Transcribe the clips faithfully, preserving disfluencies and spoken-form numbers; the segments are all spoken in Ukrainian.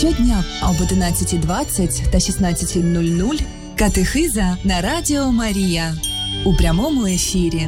Щодня об одинадцятій двадцять та шістнадцятій нуль нуль катехиза на Радіо Марія у прямому ефірі.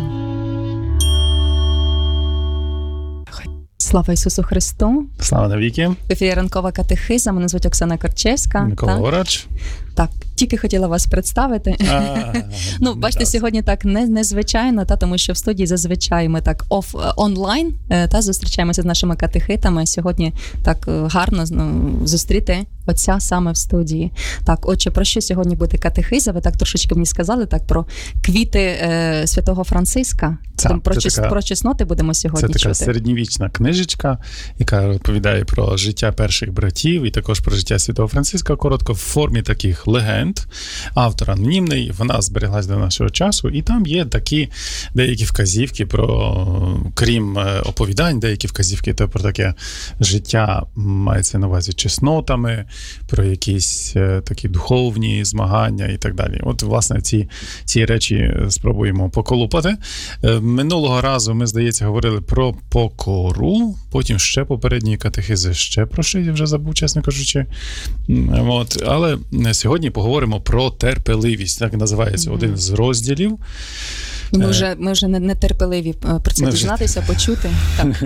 Слава Ісусу Христу! Слава навіки! В ефірі ранкова катехиза. Мене звуть Оксана Корчевська. Микола Горач. Так, тільки хотіла вас представити. А, ну, бачите, так. Сьогодні так не, незвичайно, та, тому що в студії зазвичай ми так оф, онлайн та, зустрічаємося з нашими катехитами. Сьогодні так гарно ну, зустріти отця саме в студії. Так, отже, про що сьогодні буде катехиза? Ви так трошечки мені сказали, так, про квіти е, святого Франциска. Так, про, чес, така, про чесноти будемо сьогодні чути. Це така чути. середньовічна книжечка, яка розповідає про життя перших братів і також про життя святого Франциска, коротко, в формі таких легенд. Автор анонімний, вона збереглась до нашого часу, і там є такі деякі вказівки про, крім оповідань, деякі вказівки то про таке життя, мається на увазі чеснотами, про якісь такі духовні змагання і так далі. От, власне, ці, ці речі спробуємо поколупати. Минулого разу ми, здається, говорили про покору, потім ще попередні катехизи ще про що, я вже забув, чесно кажучи. От. Але сьогодні поговоримо про терпеливість, так називається mm-hmm. один з розділів. Ми вже, ми вже нетерпеливі про це дізнатися, вже... почути. Так.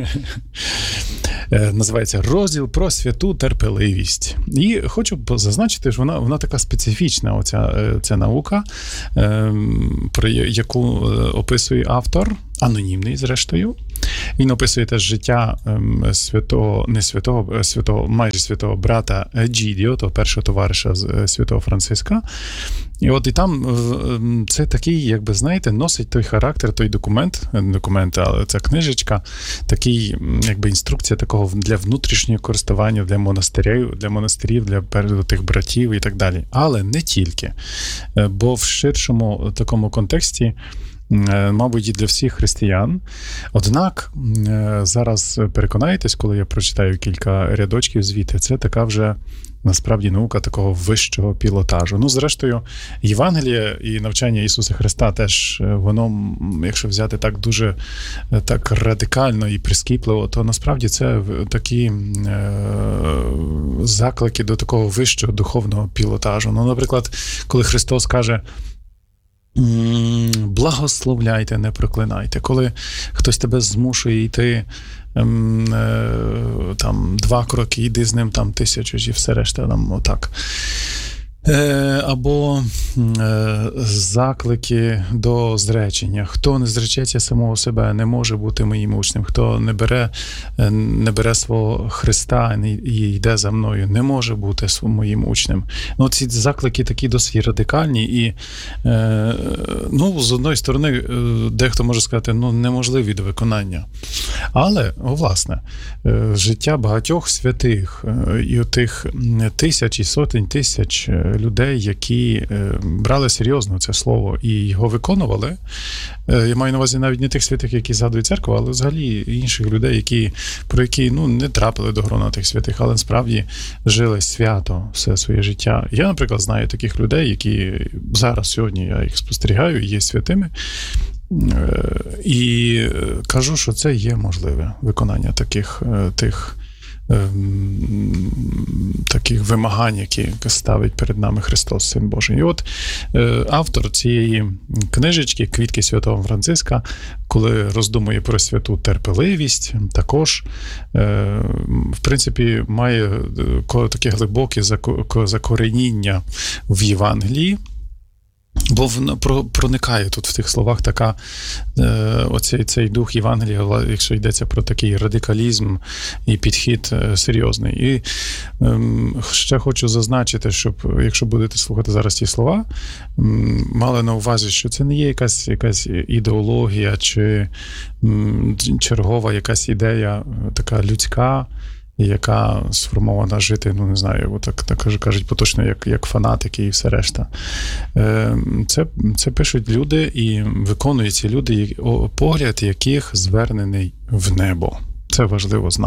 Називається розділ про святу терпеливість. І хочу зазначити, що вона, вона така специфічна, оця ця наука, про яку описує автор, анонімний, зрештою. Він описує теж життя святого, не святого, святого, майже святого брата Еджідіо, того першого товариша святого Франциска. І от і там це такий, якби, знаєте, носить той характер, той документ, документ, але ця книжечка, такий, якби, інструкція такого для внутрішнього користування, для монастирів, для монастирів, для тих братів і так далі. Але не тільки. Бо в ширшому такому контексті, мабуть, і для всіх християн. Однак, зараз переконаєтесь, коли я прочитаю кілька рядочків звідти, це така вже, насправді, наука такого вищого пілотажу. Ну, зрештою, Євангеліє і навчання Ісуса Христа теж, воно, якщо взяти так дуже так радикально і прискіпливо, то насправді це такі е, заклики до такого вищого духовного пілотажу. Ну, наприклад, коли Христос каже: благословляйте, не проклинайте. Коли хтось тебе змушує йти ем, е, там два кроки, йди з ним там тисячу, і все решта там отак. Е, або е, заклики до зречення. Хто не зречеться самого себе, не може бути моїм учнем. Хто не бере, не бере свого Христа і йде за мною, не може бути моїм учнем. Ну, ці заклики такі досить радикальні і, е, ну, з одної сторони, дехто може сказати, ну, неможливі до виконання. Але, о, власне, життя багатьох святих і отих тисяч і сотень тисяч людей, які брали серйозно це слово і його виконували. Я маю на увазі навіть не тих святих, які згадує церква, але взагалі інших людей, які, про які, ну, не трапили до грона тих святих, але насправді жили свято все своє життя. Я, наприклад, знаю таких людей, які зараз, сьогодні, я їх спостерігаю, є святими, і кажу, що це є можливе виконання таких тих таких вимагань, які ставить перед нами Христос, Син Божий. І от автор цієї книжечки «Квітки святого Франциска», коли роздумує про святу терпеливість, також, в принципі, має таке глибоке закореніння в Євангелії, бо проникає тут в тих словах така, оцей цей дух Євангелія, якщо йдеться про такий радикалізм і підхід серйозний. І ще хочу зазначити, щоб, якщо будете слухати зараз ті слова, мали на увазі, що це не є якась, якась ідеологія чи чергова якась ідея така людська, яка сформована жити, ну, не знаю, так, так кажуть поточно, як, як фанатики і все решта. Це, це пишуть люди і виконують ці люди, погляд яких звернений в небо. Це важливо знати.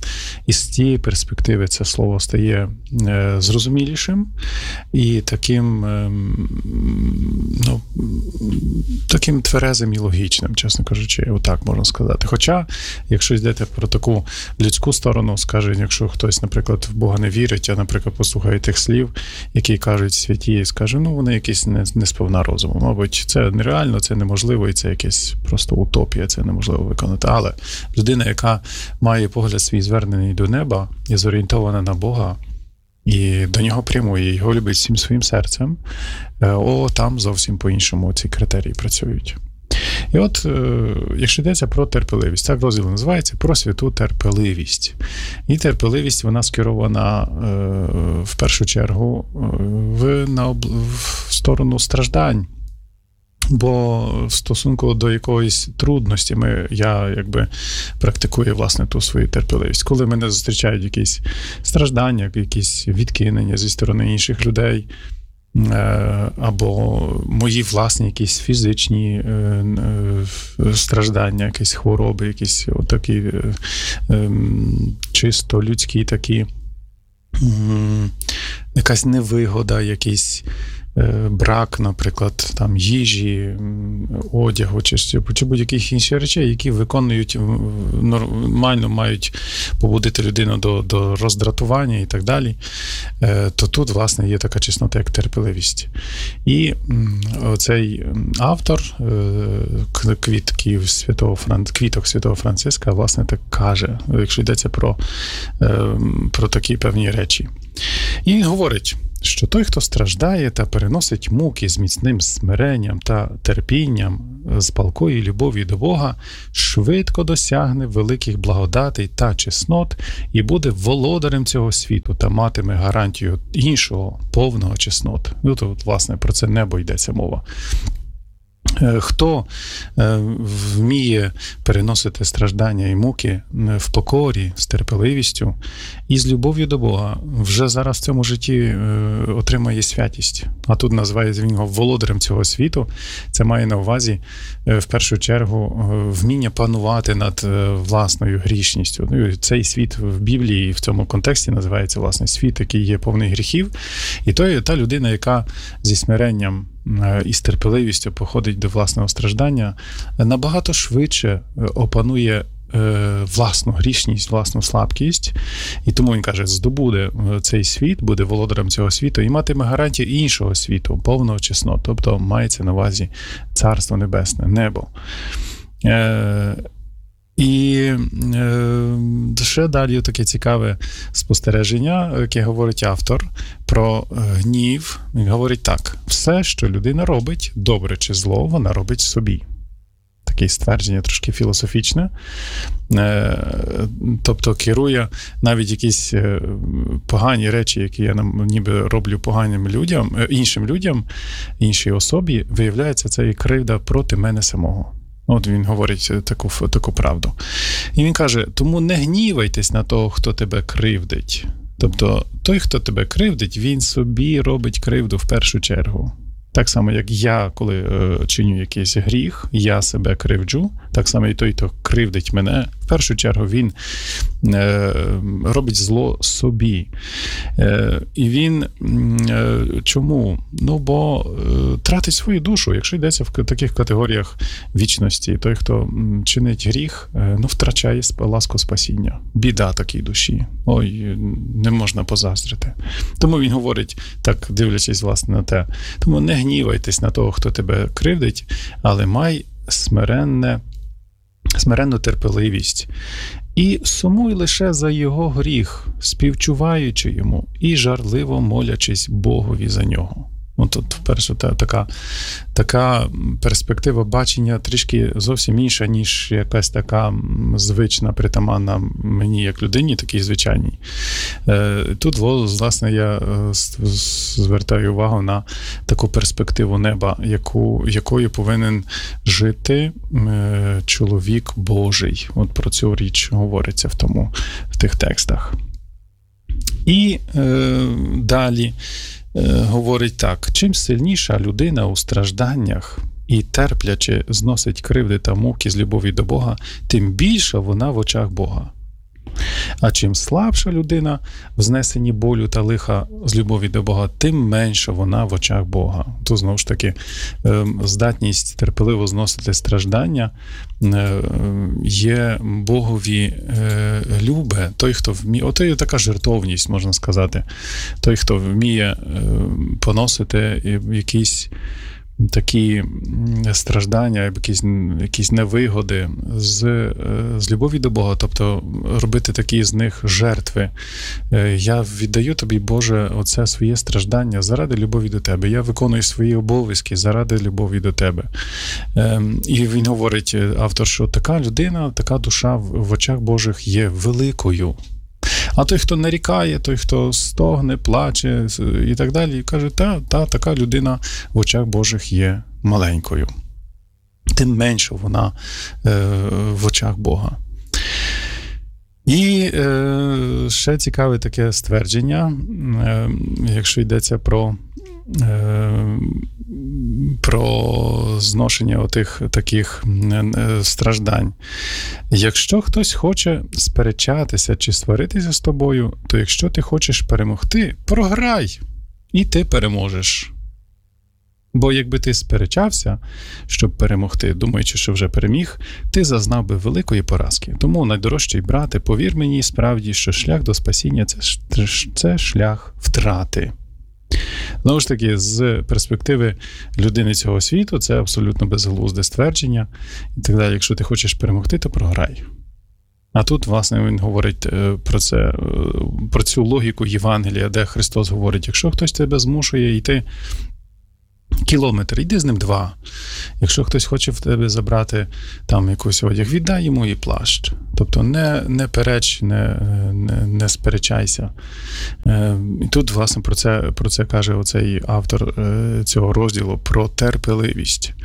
І з цієї перспективи це слово стає е, зрозумілішим і таким, е, ну, таким тверезим і логічним, чесно кажучи, отак можна сказати. Хоча, якщо йдете про таку людську сторону, скаже, якщо хтось, наприклад, в Бога не вірить, а, наприклад, послухає тих слів, які кажуть святі, і скаже, ну, вони якісь не, не сповна розуму. Мабуть, це нереально, це неможливо, і це якась просто утопія, це неможливо виконати. Але людина, яка має погляд свій звернений до неба і зорієнтована на Бога, і до нього прямує, його любить всім своїм серцем, о, там зовсім по-іншому ці критерії працюють. І от, якщо йдеться про терпеливість, так розділ називається «Про святу терпеливість». І терпеливість, вона скерована в першу чергу в, на, в сторону страждань. Бо в стосунку до якоїсь трудності ми, я якби практикую, власне, ту свою терпеливість. Коли мене зустрічають якісь страждання, якісь відкинення зі сторони інших людей, або мої власні якісь фізичні страждання, якісь хвороби, якісь отакі чисто людські такі, якась невигода, якісь брак, наприклад, там їжі, одягу, чи, чи будь-яких інших речей, які виконують, нормально мають побудити людину до, до роздратування і так далі, то тут, власне, є така чеснота, як терпеливість. І оцей автор квітків святого, квіток святого Франциска, власне, так каже, якщо йдеться про, про такі певні речі. І він говорить, що той, хто страждає та переносить муки з міцним смиренням та терпінням, з палкою любов'ю до Бога, швидко досягне великих благодатей та чеснот і буде володарем цього світу та матиме гарантію іншого повного чеснот. Ну, тут, власне, про це небо йдеться мова. Хто вміє переносити страждання і муки в покорі, з терпеливістю і з любов'ю до Бога, вже зараз в цьому житті отримає святість. А тут називає він його володарем цього світу. Це має на увазі, в першу чергу, вміння панувати над власною грішністю. Цей світ в Біблії в цьому контексті називається, власне, світ, який є повний гріхів. І то є та людина, яка зі смиренням і з терпеливістю походить до власного страждання, набагато швидше опанує власну грішність, власну слабкість. І тому він каже, здобуде цей світ, буде володарем цього світу і матиме гарантію іншого світу, повного чеснот. Тобто мається на увазі Царство Небесне, небо. І е, ще далі таке цікаве спостереження, яке говорить автор про гнів. Він говорить так: все, що людина робить, добре чи зло, вона робить собі. Таке ствердження трошки філософічне. Е, тобто керує навіть якісь погані речі, які я ніби роблю поганим людям, іншим людям, іншій особі, виявляється, це і кривда проти мене самого. От він говорить таку, таку правду. І він каже, тому не гнівайтесь на того, хто тебе кривдить. Тобто той, хто тебе кривдить, він собі робить кривду в першу чергу. Так само, як я, коли е, чиню якийсь гріх, я себе кривджу, так само і той, хто кривдить мене, в першу чергу він е, робить зло собі. Е, і він е, чому? Ну, бо е, тратить свою душу. Якщо йдеться в таких категоріях вічності, той, хто чинить гріх, е, ну, втрачає ласку спасіння. Біда такій душі. Ой, не можна позаздрити. Тому він говорить, так дивлячись, власне, на те, тому не гнівайтесь на того, хто тебе кривдить, але май смиренне, смиренну терпеливість. І сумуй лише за його гріх, співчуваючи йому і жарливо молячись Богові за нього. От тут, вперше, та, така, така перспектива бачення трішки зовсім інша, ніж якась така звична, притаманна мені як людині, такій звичайній. Тут, власне, я звертаю увагу на таку перспективу неба, яку, якою повинен жити чоловік Божий. От про цю річ говориться в, тому, в тих текстах. І е, далі говорить так: чим сильніша людина у стражданнях і терпляче зносить кривди та муки з любові до Бога, тим більша вона в очах Бога. А чим слабша людина в знесенні болю та лиха з любові до Бога, тим менша вона в очах Бога. Тут, знову ж таки, здатність терпеливо зносити страждання є Богові любе. Той, хто вміє, ото є така жертовність, можна сказати. Той, хто вміє поносити якісь такі страждання, якісь, якісь невигоди з, з любові до Бога, тобто робити такі з них жертви. Я віддаю тобі, Боже, оце своє страждання заради любові до тебе. Я виконую свої обов'язки заради любові до тебе. І він говорить, автор, що така людина, така душа в очах Божих є великою. А той, хто нарікає, той, хто стогне, плаче і так далі, каже, та, та, така людина в очах Божих є маленькою. Тим менше вона е, в очах Бога. І е, ще цікаве таке ствердження, е, якщо йдеться про про зношення отих таких страждань. Якщо хтось хоче сперечатися чи сваритися з тобою, то якщо ти хочеш перемогти, програй, і ти переможеш. Бо якби ти сперечався, щоб перемогти, думаючи, що вже переміг, ти зазнав би великої поразки. Тому, найдорожчий брате, повір мені справді, що шлях до спасіння – це, це шлях втрати. Знову ж таки, з перспективи людини цього світу, це абсолютно безглузде ствердження. І так далі, якщо ти хочеш перемогти, то програй. А тут, власне, він говорить про це, про цю логіку Євангелія, де Христос говорить, якщо хтось тебе змушує йти кілометр, йди з ним два. Якщо хтось хоче в тебе забрати там якийсь одяг, віддай йому і плащ. Тобто не, не переч, не, не, не сперечайся. І тут, власне, про це, про це каже оцей автор цього розділу, про терпеливість.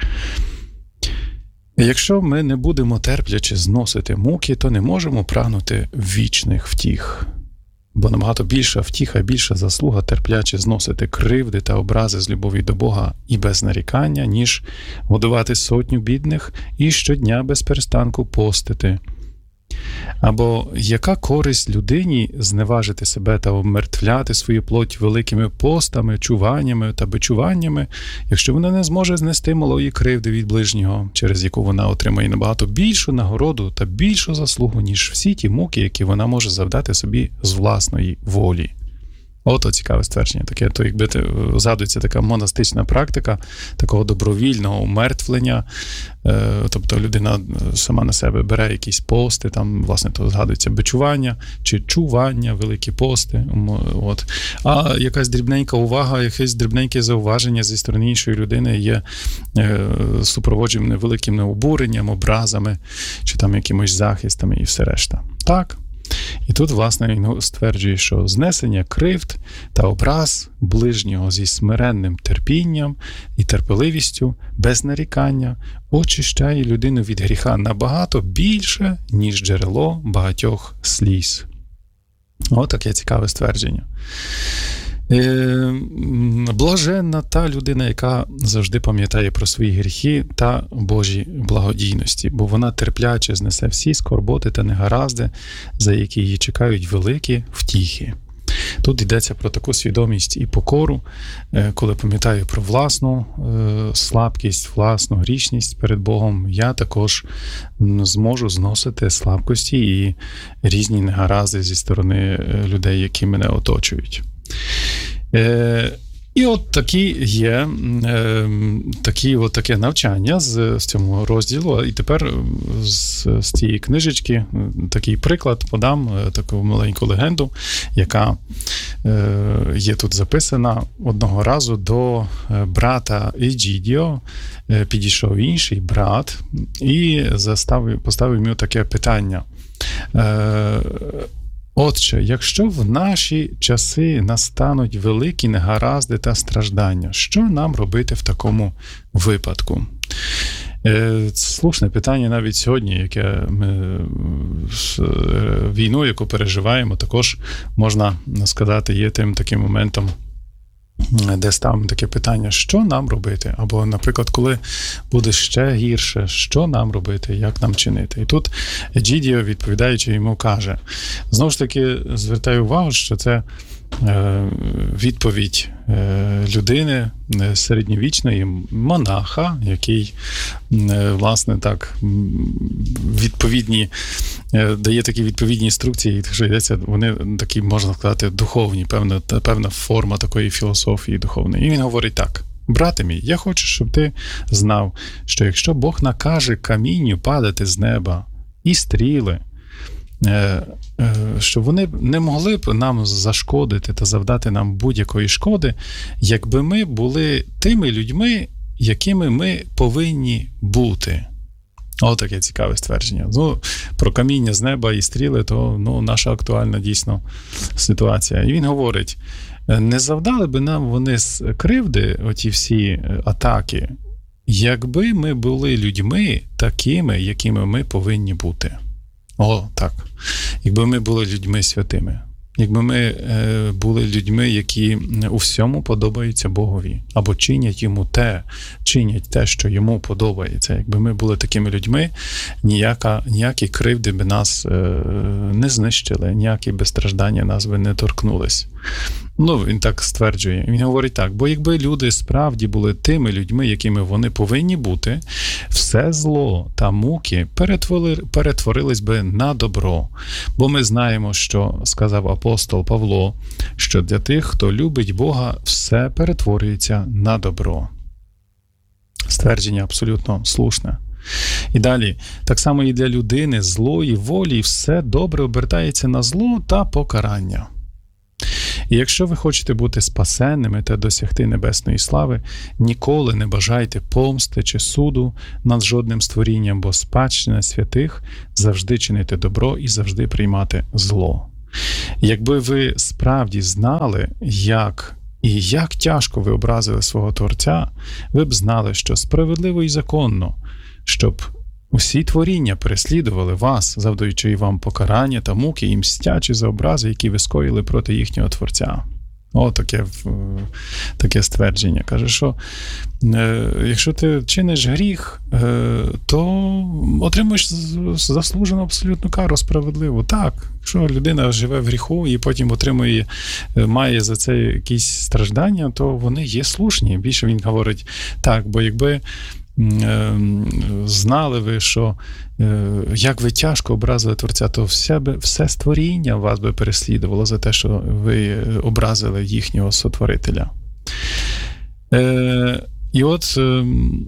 Якщо ми не будемо терпляче зносити муки, то не можемо прагнути вічних втіх. Бо набагато більша втіха, більша заслуга терпляче зносити кривди та образи з любові до Бога і без нарікання, ніж годувати сотню бідних і щодня без перестанку постити. Або яка користь людині зневажити себе та обмертвляти свою плоть великими постами, чуваннями та бичуваннями, якщо вона не зможе знести малої кривди від ближнього, через яку вона отримає набагато більшу нагороду та більшу заслугу, ніж всі ті муки, які вона може завдати собі з власної волі. Ото цікаве ствердження. Таке, то якби згадується така монастична практика такого добровільного умертвлення. Е, тобто людина сама на себе бере якісь пости, там, власне, то згадується бичування чи чування, великі пости. От. А якась дрібненька увага, якесь дрібненьке зауваження зі сторони іншої людини є е, супроводженим невеликим обуренням, образами, чи там якимось захистами і все решта. Так. І тут, власне, він стверджує, що знесення кривд та образ ближнього зі смиренним терпінням і терпеливістю, без нарікання, очищає людину від гріха набагато більше, ніж джерело багатьох сліз. Ось таке цікаве ствердження. Блаженна та людина, яка завжди пам'ятає про свої гріхи та Божі благодійності, бо вона терпляче знесе всі скорботи та негаразди, за які її чекають великі втіхи. Тут йдеться про таку свідомість і покору, коли пам'ятаю про власну слабкість, власну грішність перед Богом, я також зможу зносити слабкості і різні негаразди зі сторони людей, які мене оточують. Е, і от такі є е, такі, от таке навчання з, з цього розділу. І тепер з, з цієї книжечки такий приклад подам, таку маленьку легенду, яка е, є тут записана. Одного разу до брата Егідіо підійшов інший брат і заставив, поставив йому таке питання. Е, Отче, якщо в наші часи настануть великі негаразди та страждання, що нам робити в такому випадку? Це слушне питання навіть сьогодні, яке ми з війною, яку переживаємо, також, можна сказати, є тим таким моментом де ставимо таке питання, що нам робити? Або, наприклад, коли буде ще гірше, що нам робити, як нам чинити? І тут Егідіо, відповідаючи йому, каже, знову ж таки, звертаю увагу, що це відповідь людини середньовічної, монаха, який, власне, так, відповідні, дає такі відповідні інструкції, що йдеться, вони такі, можна сказати, духовні, певна, певна форма такої філософії духовної. І він говорить так: брате мій, я хочу, щоб ти знав, що якщо Бог накаже камінню падати з неба і стріли, що вони не могли б нам зашкодити та завдати нам будь-якої шкоди, якби ми були тими людьми, якими ми повинні бути. Ось таке цікаве ствердження. Ну, про каміння з неба і стріли, то ну, наша актуальна дійсно ситуація. І він говорить, не завдали би нам вони з кривди, оті всі атаки, якби ми були людьми такими, якими ми повинні бути. О, так. Якби ми були людьми святими. Якби ми е, були людьми, які у всьому подобаються Богові. Або чинять йому те, чинять те, що йому подобається. Якби ми були такими людьми, ніяка, ніякі кривди би нас е, не знищили, ніякі безстраждання нас би не торкнулись. Ну, він так стверджує. Він говорить так, бо якби люди справді були тими людьми, якими вони повинні бути, все зло та муки перетворили, перетворились би на добро. Бо ми знаємо, що сказав апостол Павло, що для тих, хто любить Бога, все перетворюється на добро. Ствердження абсолютно слушне. І далі, так само і для людини злої волі все добре обертається на зло та покарання. І якщо ви хочете бути спасенними та досягти небесної слави, ніколи не бажайте помсти чи суду над жодним створінням, бо спадщина святих завжди чинити добро і завжди приймати зло. Якби ви справді знали, як і як тяжко ви образили свого Творця, ви б знали, що справедливо і законно, щоб усі творіння переслідували вас, завдаючи вам покарання та муки і мстячі за образи, які ви скоїли проти їхнього Творця. О, таке, таке ствердження. Каже, що е, якщо ти чиниш гріх, е, то отримуєш заслужену абсолютну кару, справедливу. Так, якщо людина живе в гріху і потім отримує, має за це якісь страждання, то вони є слушні. Більше він говорить, так, бо якби знали ви, що як ви тяжко образили Творця, то все, би, все створіння вас би переслідувало за те, що ви образили їхнього сотворителя. Е, і от, е,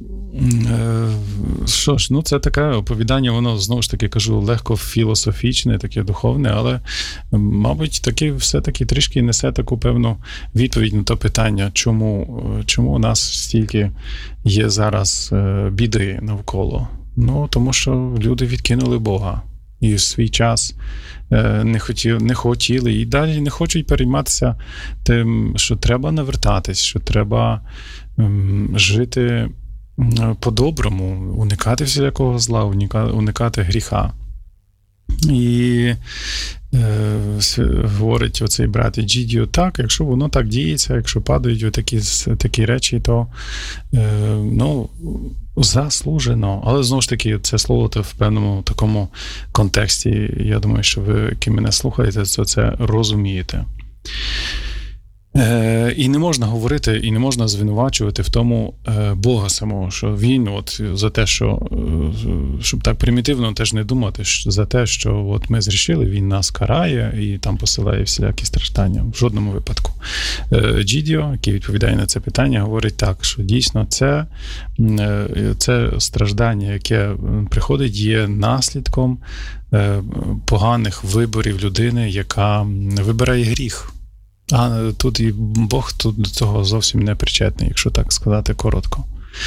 що ж, ну це таке оповідання, воно, знову ж таки, кажу, легко філософічне, таке духовне, але, мабуть, таки все-таки трішки несе таку певну відповідь на те питання, чому, чому у нас стільки є зараз біди навколо. Ну, тому що люди відкинули Бога. І в свій час не хотіли, не хотіли і далі не хочуть перейматися тим, що треба навертатись, що треба жити по-доброму, уникати всілякого зла, уникати гріха. І е, говорить оцей брат Егідіо, так, якщо воно так діється, якщо падають такі, такі речі, то е, ну, заслужено. Але, знову ж таки, це слово то в певному такому контексті, я думаю, що ви, які мене слухаєте, то це розумієте. Е, і не можна говорити, і не можна звинувачувати в тому е, Бога самого, що він от за те, що, е, щоб так примітивно теж не думати, що за те, що от ми зрішили, він нас карає і там посилає всілякі страждання. В жодному випадку. Е, Егідіо, який відповідає на це питання, говорить так, що дійсно це, е, це страждання, яке приходить, є наслідком е, поганих виборів людини, яка вибирає гріх. А тут і Бог тут до цього зовсім не причетний, якщо так сказати коротко.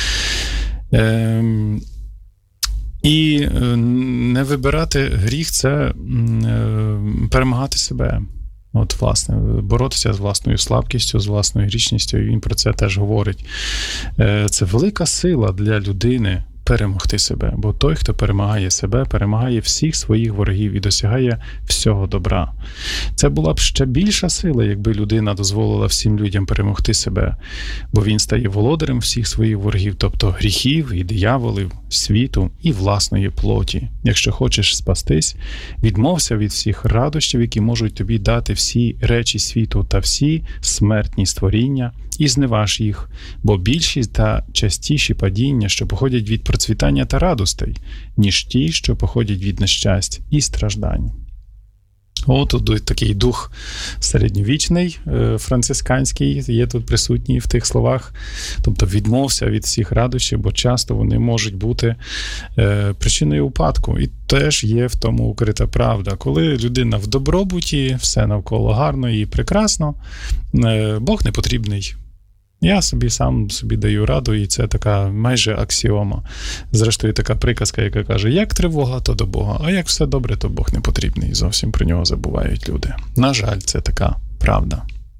Ем, і не вибирати гріх – це перемагати себе. От, власне, боротися з власною слабкістю, з власною грішністю, і він про це теж говорить. Це велика сила для людини перемогти себе. Бо той, хто перемагає себе, перемагає всіх своїх ворогів і досягає всього добра. Це була б ще більша сила, якби людина дозволила всім людям перемогти себе, бо він стає володарем всіх своїх ворогів, тобто гріхів і дияволів, світу і власної плоті. Якщо хочеш спастись, відмовся від всіх радощів, які можуть тобі дати всі речі світу та всі смертні створіння, і зневаж їх, бо більші та частіші падіння, що походять від процвітання та радостей, ніж ті, що походять від нещасть і страждань. О, тут такий дух середньовічний, францисканський, є тут присутній в тих словах. Тобто відмовся від всіх радощів, бо часто вони можуть бути причиною упадку. І теж є в тому укрита правда. Коли людина в добробуті, все навколо гарно і прекрасно, Бог не потрібний. Я собі сам собі даю раду, і це така майже аксіома. Зрештою, така приказка, яка каже, як тривога, то до Бога, а як все добре, то Бог не потрібний. І зовсім про нього забувають люди. На жаль, це така правда.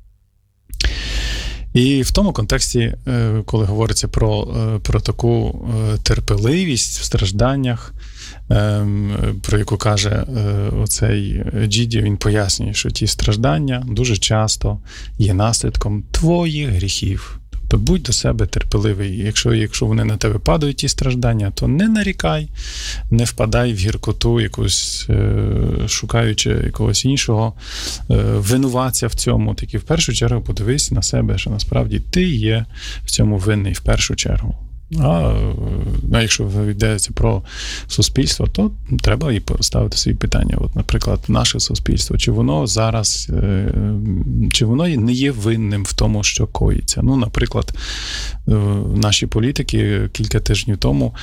І в тому контексті, коли говориться про, про таку терпеливість в стражданнях, про яку каже оцей Джіді, він пояснює, що ті страждання дуже часто є наслідком твоїх гріхів. Тобто будь до себе терпеливий. Якщо, якщо вони на тебе падають, ті страждання, то не нарікай, не впадай в гіркоту якусь, шукаючи якогось іншого винуватця в цьому. Тільки в першу чергу подивись на себе, що насправді ти є в цьому винний в першу чергу. А, а якщо йдеться про суспільство, то треба і поставити собі питання. От, наприклад, наше суспільство, чи воно зараз, чи воно не є винним в тому, що коїться. Ну, наприклад, наші політики кілька тижнів тому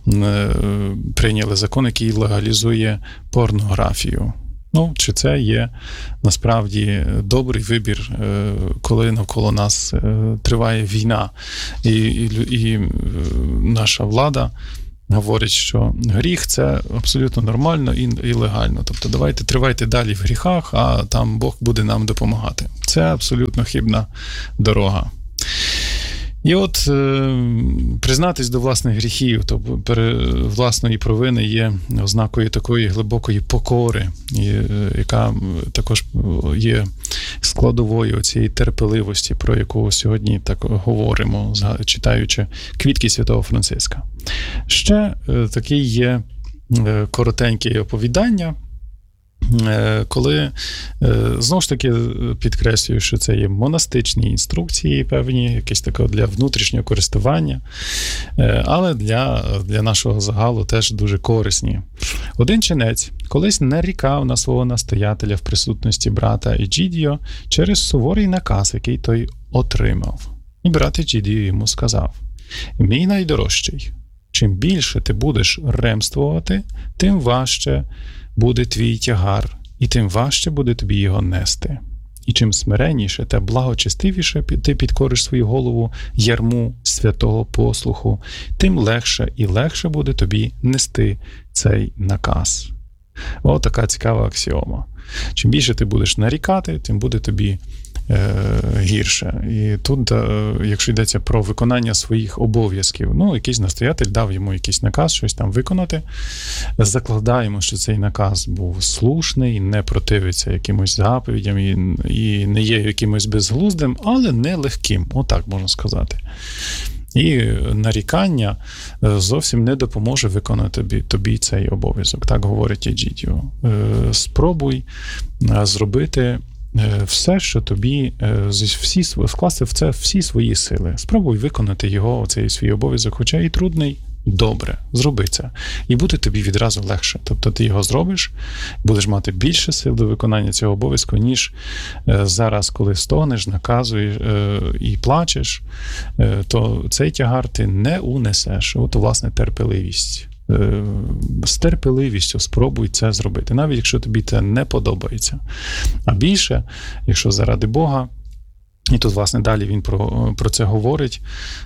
прийняли закон, який легалізує порнографію. Ну, чи це є насправді добрий вибір, коли навколо нас триває війна, і, і, і наша влада говорить, що гріх – це абсолютно нормально і, і легально. Тобто давайте тривайте далі в гріхах, а там Бог буде нам допомагати. Це абсолютно хибна дорога. І от е, признатись до власних гріхів, то пере, власної провини є ознакою такої глибокої покори, і, е, яка також є складовою цієї терпеливості, про яку сьогодні так говоримо, читаючи «Квітки святого Франциска». Ще е, таке є е, коротеньке оповідання, коли, знову ж таки, підкреслюю, що це є монастичні інструкції певні, якісь таке для внутрішнього користування, але для, для нашого загалу теж дуже корисні. Один ченець колись нарікав на свого настоятеля в присутності брата Еджідіо через суворий наказ, який той отримав. І брат Еджідіо йому сказав: «Мій найдорожчий, чим більше ти будеш ремствувати, тим важче буде твій тягар, і тим важче буде тобі його нести. І чим смиренніше та благочестивіше ти підкориш свою голову ярму святого послуху, тим легше і легше буде тобі нести цей наказ». О, така цікава аксіома. Чим більше ти будеш нарікати, тим буде тобі е, гірше. І тут, е, якщо йдеться про виконання своїх обов'язків, ну, якийсь настоятель дав йому якийсь наказ, щось там виконати, закладаємо, що цей наказ був слушний, не противиться якимось заповідям і, і не є якимось безглуздим, але не легким, отак можна сказати. І нарікання зовсім не допоможе виконати тобі, тобі цей обов'язок. Так говорить Еджідіо. Спробуй зробити все, що тобі, всі, вкласти в це всі свої сили. Спробуй виконати його, цей свій обов'язок, хоча і трудний. Добре, зроби це. І буде тобі відразу легше. Тобто ти його зробиш, будеш мати більше сил до виконання цього обов'язку, ніж зараз, коли стогнеш, наказуєш і плачеш, то цей тягар ти не унесеш. От, власне, терпеливість. З терпеливістю спробуй це зробити, навіть якщо тобі це не подобається. А більше, якщо заради Бога, і тут, власне, далі він про, про це говорить,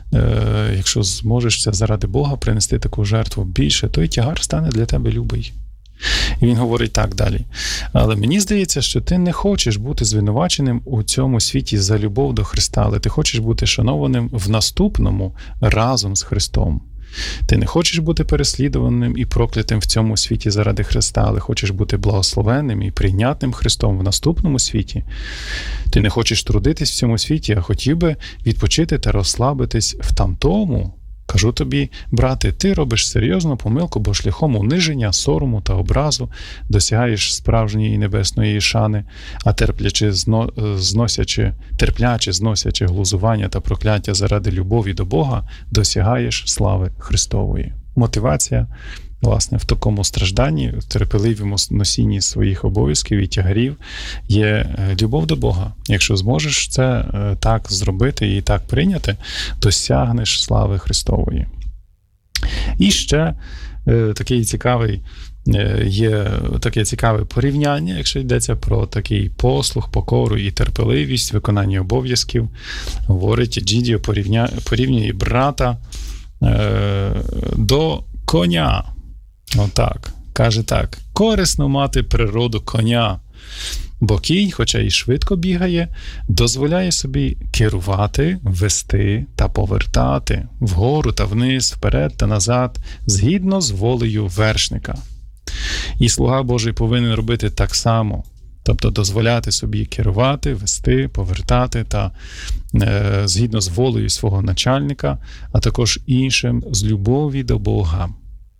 е, якщо зможеш це заради Бога принести таку жертву більше, то і тягар стане для тебе любий. І він говорить так далі. Але мені здається, що ти не хочеш бути звинуваченим у цьому світі за любов до Христа, але ти хочеш бути шанованим в наступному разом з Христом. Ти не хочеш бути переслідуваним і проклятим в цьому світі заради Христа, але хочеш бути благословенним і прийнятним Христом в наступному світі. Ти не хочеш трудитись в цьому світі, а хотів би відпочити та розслабитись в тамтому. Кажу тобі, брате, ти робиш серйозну помилку, бо шляхом униження, сорому та образу досягаєш справжньої небесної шани, а терплячи, зно, зносячи, терплячи, зносячи глузування та прокляття заради любові до Бога, досягаєш слави Христової. Мотивація, власне, в такому стражданні, в терпеливому носінні своїх обов'язків і тягарів є любов до Бога. Якщо зможеш це так зробити і так прийняти, досягнеш слави Христової. І ще такий цікавий, є таке цікаве порівняння, якщо йдеться про такий послух, покору і терпеливість, виконання обов'язків. Говорить, Джідіо порівня, порівнює брата е, до коня. Отак, каже так, корисно мати природу коня, бо кінь, хоча й швидко бігає, дозволяє собі керувати, вести та повертати вгору та вниз, вперед та назад, згідно з волею вершника. І слуга Божий повинен робити так само, тобто дозволяти собі керувати, вести, повертати та е, згідно з волею свого начальника, а також іншим з любові до Бога.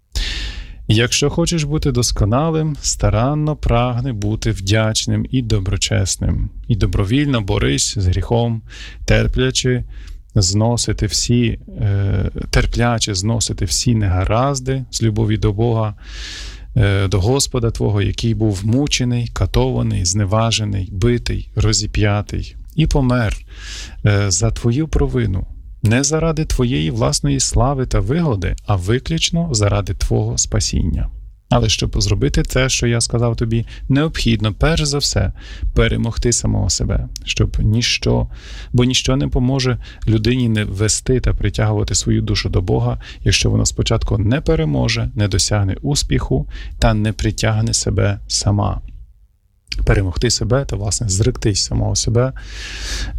Якщо хочеш бути досконалим, старанно прагни бути вдячним і доброчесним, і добровільно борись з гріхом, терплячи зносити всі, е, терпляче зносити всі негаразди з любові до Бога, е, до Господа Твого, який був мучений, катований, зневажений, битий, розіп'ятий і помер е, за Твою провину. Не заради твоєї власної слави та вигоди, а виключно заради твого спасіння. Але щоб зробити те, що я сказав тобі, необхідно, перш за все, перемогти самого себе, щоб ніщо, бо ніщо не поможе людині не вести та притягувати свою душу до Бога, якщо вона спочатку не переможе, не досягне успіху та не притягне себе сама. Перемогти себе та, власне, зректись самого себе